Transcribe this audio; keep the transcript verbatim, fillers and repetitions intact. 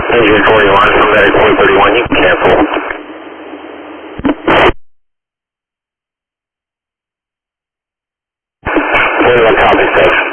Engine forty-one, from Medic four thirty-one, you can cancel. forty-one, copy, six.